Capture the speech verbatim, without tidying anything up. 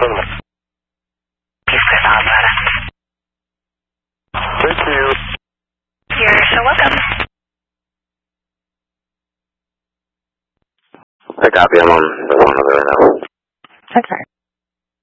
Thank you. You're so welcome. I copy. I'm on the one over there now. Okay.